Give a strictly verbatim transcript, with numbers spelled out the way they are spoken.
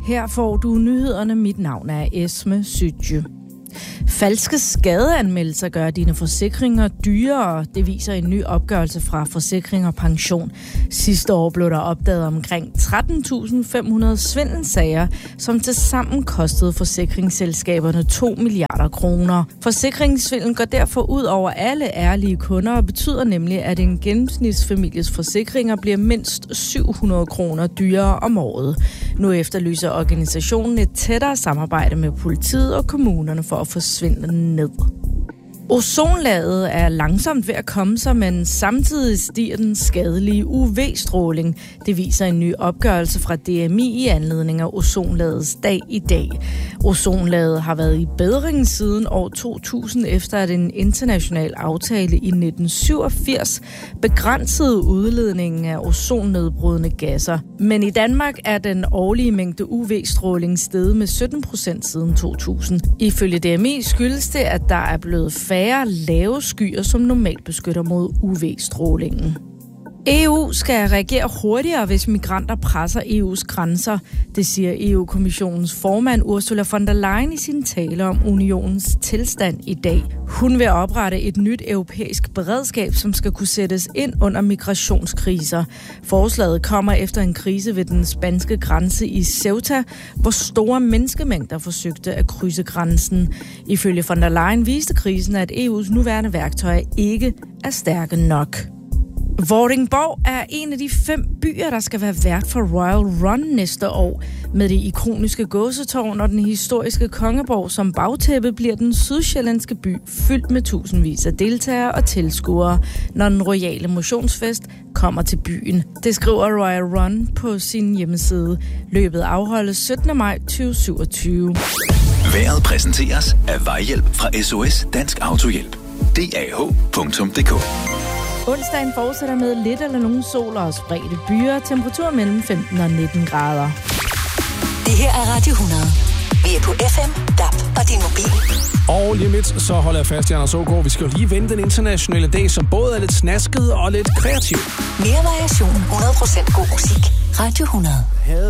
Her får du nyhederne. Mit navn er Esme Sydje. Falske skadeanmeldelser gør dine forsikringer dyrere. Det viser en ny opgørelse fra Forsikring og Pension. Sidste år blev der opdaget omkring tretten tusind fem hundrede svindelsager, som tilsammen kostede forsikringsselskaberne to milliarder kroner. Forsikringssvindel går derfor ud over alle ærlige kunder og betyder nemlig, at en gennemsnitsfamilies forsikringer bliver mindst syv hundrede kroner dyrere om året. Nu efterlyser organisationen et tættere samarbejde med politiet og kommunerne for at få svindlen ned. Ozonlaget er langsomt ved at komme sig, men samtidig stiger den skadelige U V-stråling. Det viser en ny opgørelse fra D M I i anledning af ozonlagets dag i dag. Ozonlaget har været i bedring siden år to tusind, efter at en international aftale i nitten syvogfirs begrænsede udledningen af ozonnedbrydende gasser. Men i Danmark er den årlige mængde U V-stråling steget med sytten procent siden to tusind. Ifølge D M I skyldes det, at der er blevet færre lave skyer, som normalt beskytter mod U V-strålingen. E U skal reagere hurtigere, hvis migranter presser E U's grænser. Det siger E U-kommissionens formand Ursula von der Leyen i sin tale om unionens tilstand i dag. Hun vil oprette et nyt europæisk beredskab, som skal kunne sættes ind under migrationskriser. Forslaget kommer efter en krise ved den spanske grænse i Ceuta, hvor store menneskemængder forsøgte at krydse grænsen. Ifølge von der Leyen viste krisen, at E U's nuværende værktøjer ikke er stærke nok. Vordingborg er en af de fem byer, der skal være vært for Royal Run næste år. Med det ikoniske gåsetårn og den historiske Kongeborg som bagtæppe bliver den sydsjællandske by fyldt med tusindvis af deltagere og tilskuere, når den royale motionsfest kommer til byen. Det skriver Royal Run på sin hjemmeside. Løbet afholdes syttende maj to tusind syvogtyve. Vejret præsenteres af Vejhjælp fra S O S Dansk Autohjælp. D A H punktum d k. Onsdagen fortsætter med lidt eller nogen sol og spredte byer. Temperatur mellem femten og nitten grader. Det her er Radio hundrede. Vi er på F M, D A B og din mobil. Og lige midt, så holder jeg fast i Anders Ågaard. Vi skal jo lige vende den internationale dag, som både er lidt snasket og lidt kreativ. Mere variation, hundrede procent god musik. Radio hundrede.